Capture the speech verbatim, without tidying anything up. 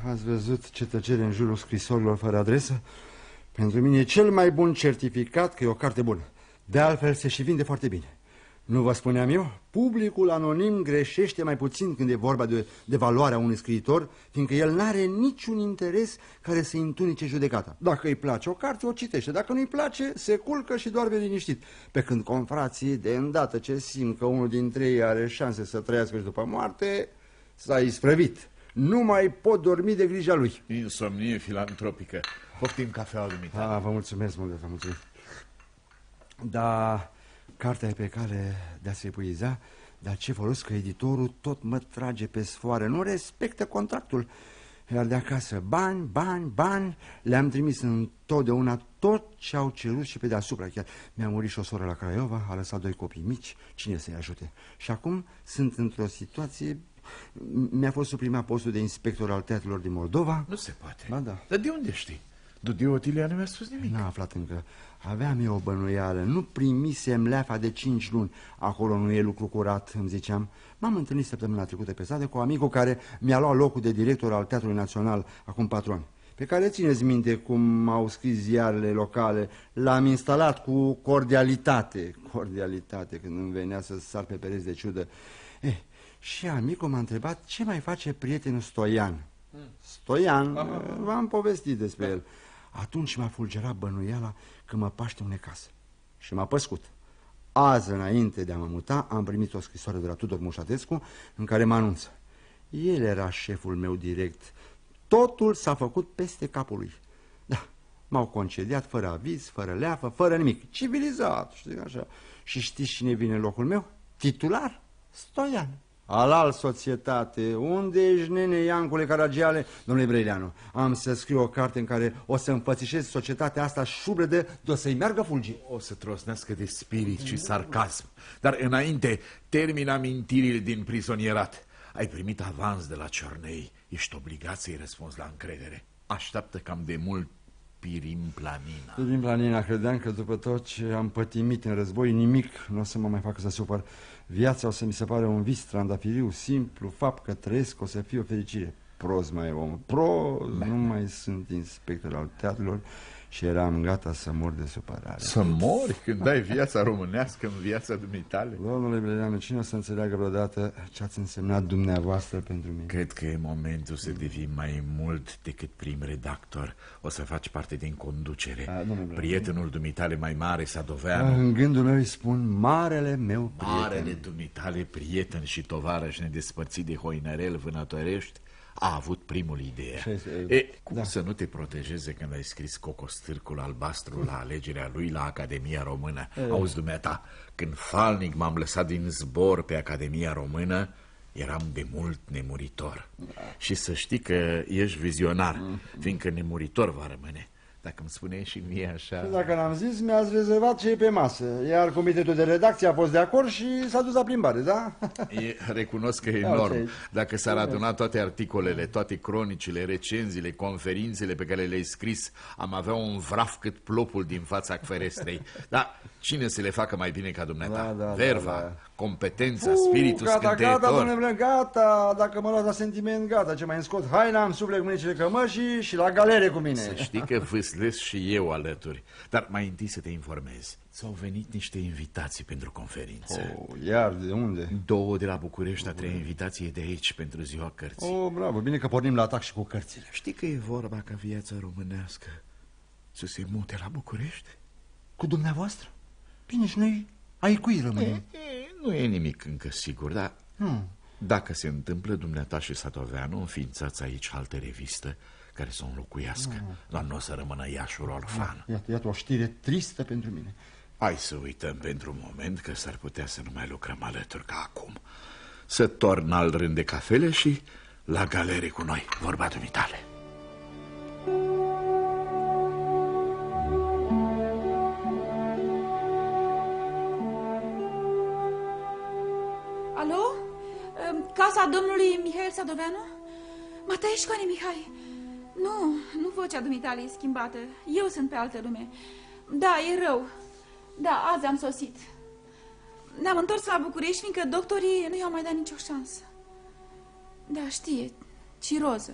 ați văzut ce tăcere în jurul scrisorilor fără adresă? Pentru mine e cel mai bun certificat că e o carte bună. De altfel se și vinde foarte bine. Nu vă spuneam eu? Publicul anonim greșește mai puțin când e vorba de, de valoarea unui scriitor, fiindcă el n-are niciun interes care să întunice judecata. Dacă îi place o carte, o citește. Dacă nu-i place, se culcă și doarme liniștit. Pe când confrații, de îndată ce simt că unul dintre ei are șanse să trăiască și după moarte, s-a isprăvit. Nu mai pot dormi de grija lui. Insomnie filantropică. Poftim cafeaua dumitale. Ah, vă mulțumesc mult, vă mulțumesc. Da, cartea e pe cale de a se epuiza, dar ce folos că editorul tot mă trage pe sfoară, nu respectă contractul. Iar de acasă, bani, bani, bani, le-am trimis întotdeauna tot ce au cerut și pe deasupra chiar. Mi-a murit și o soră la Craiova, a lăsat doi copii mici, cine să-i ajute? Și acum sunt într-o situație... Mi-a fost suprimat postul de inspector al teatrelor din Moldova. Nu se poate. Ba da. Dar de unde știi? Dudiu Otilia nu mi-a spus nimic. N-a aflat încă. Aveam eu o bănuială. Nu primisem leafa de cinci luni. Acolo nu e lucru curat, îmi ziceam. M-am întâlnit săptămâna trecută pe stradă cu amicul care mi-a luat locul de director al Teatrului Național acum patru ani. Pe care țineți minte cum au scris ziarele locale. L-am instalat cu cordialitate. Cordialitate, când îmi venea să sar pe pereți de ciudă. Eh, și amicul m-a întrebat ce mai face prietenul Stoian. Stoian, v-am povestit despre el. Atunci m-a fulgerat bănuiala că mă paște un necaz. Și m-a păscut. Azi, înainte de a mă muta, am primit o scrisoare de la Tudor Mușatescu în care mă anunță. El era șeful meu direct. Totul s-a făcut peste capul lui. Da, m-au concediat fără aviz, fără leafă, fără nimic. Civilizat, știi, așa. Și știți cine vine în locul meu? Titular? Stoian. Alal societate, unde ești, nene Iancule Caragiale? Domnule Brăileanu, am să scriu o carte în care o să împățișez societatea asta șubredă de o să-i meargă fulgi. O să trosnească de spirit și sarcasm. Dar înainte, termin amintirile din prizonierat. Ai primit avans de la Ciornei. Ești obligat să-i răspunzi la încredere. Așteaptă cam de mult Pirim Planina. Pirim Planina, credeam că după tot ce am pătimit în război, nimic nu o să mă mai facă să supăr. Viața o să mi se pare un vis trandafiriu, simplu fapt că trăiesc o să fie o fericire. Prost mai e om, prost, nu mai sunt inspector al teatrelor și eram gata să mor de supărare. Să mori când ai viața românească în viața dumitale? Domnule Brăileanu, cine o să înțeleagă vreodată ce ați însemnat dumneavoastră pentru mine? Cred că e momentul să devii mai mult decât prim redactor. O să faci parte din conducere. A, prietenul dumitale mai mare, Sadoveanu. În gândul meu îi spun marele meu prieten. Marele dumitale prieten și tovarăș nedespărțit de hoinărel vânătorești a avut primul idee. E, cum da. Să nu te protejeze când ai scris Cocostârcul albastru la alegerea lui la Academia Română? E. Auzi, dumneata, când falnic m-am lăsat din zbor pe Academia Română, eram de mult nemuritor. Da. Și să știi că ești vizionar, mm. fiindcă nemuritor va rămâne. Dacă îmi spuneai și mie așa... Și dacă n-am zis, mi-ați rezervat ce e pe masă. Iar comitetul de redacție a fost de acord și s-a dus la plimbare, da? E, recunosc că e enorm. Dacă s-ar aduna toate articolele, toate cronicile, recenziile, conferințele pe care le-ai scris, am avea un vraf cât plopul din fața ferestrei. Dar cine să le facă mai bine ca dumneata? Da, da, Verva, da, da. competența, uh, spiritul gata, scânteitor. Gata, domnule, gata. Dacă mă luați la sentiment, gata. Ce mai înscot haina, am suflet cu mânicile cămășii și la galere cu mine. Să știi că vâslesc și eu alături. Dar mai întâi să te informezi. S-au venit niște invitații pentru conferință. Oh, iar de unde? Două de la București, a treia invitație de aici pentru ziua cărții. Oh, bravo, bine că pornim la atac și cu cărțile. Știi că e vorba ca viața românească să se mute la București? Cu dumneavoastră? Bine, și noi ai cui rămânem? E, e, nu e nimic încă sigur, dar hmm. dacă se întâmplă, dumneata și Sadoveanu înființați aici altă revistă care să o înlocuiască. Hmm. Dar nu o să rămână Iașul orfan. Iată, iată o știre tristă pentru mine. Hai să uităm pentru un moment că s-ar putea să nu mai lucrăm alături ca acum. Să torn alt rând de cafele și la galere cu noi, vorba dumitale. Alo? Casa domnului Mihail Sadoveanu? Matăieșcoane, Mihai. Nu, nu vocea dumitale e schimbată. Eu sunt pe altă lume. Da, e rău. Da, azi am sosit. Ne-am întors la București, fiindcă doctorii nu i-au mai dat nicio șansă. Da, știe, ciroză.